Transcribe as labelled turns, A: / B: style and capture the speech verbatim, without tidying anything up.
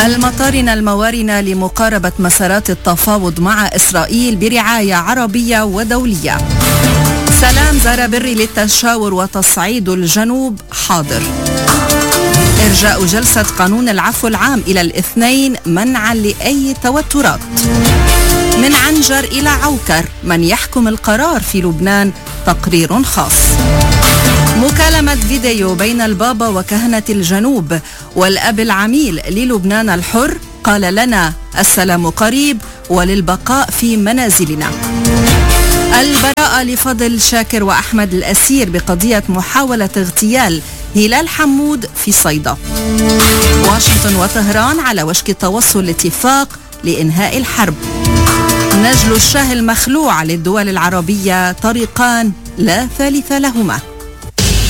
A: المطارن الموارنة لمقاربة مسارات التفاوض مع إسرائيل برعاية عربية ودولية. سلام زرابري للتشاور وتصعيد الجنوب حاضر. إرجاء جلسة قانون العفو العام إلى الاثنين منعا لأي توترات. من عنجر إلى عوكر، من يحكم القرار في لبنان؟ تقرير خاص. مكالمة فيديو بين البابا وكهنة الجنوب، والأب العميل للبنان الحر قال لنا السلام قريب وللبقاء في منازلنا. البراءة لفضل شاكر وأحمد الأسير بقضية محاولة اغتيال هلال حمود في صيدا. واشنطن وطهران على وشك التوصل لاتفاق لإنهاء الحرب. نجل الشاه المخلوع للدول العربية، طريقان لا ثالث لهما.